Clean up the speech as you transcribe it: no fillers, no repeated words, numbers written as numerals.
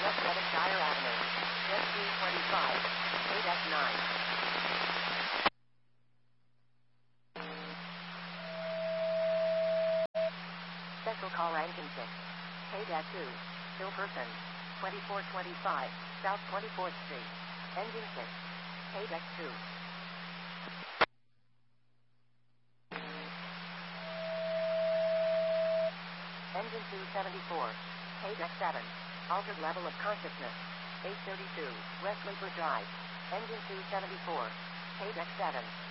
West 7 Shire Avenue. Jet 225. KDEC 9. Special call engine 6. KDEC 2. Still person. 2425. South 24th Street. Engine 6. KDEC 2. Engine 274. KDEC 7. Altered level of consciousness. 832. West Laper Drive. Engine 274. KDEC 7.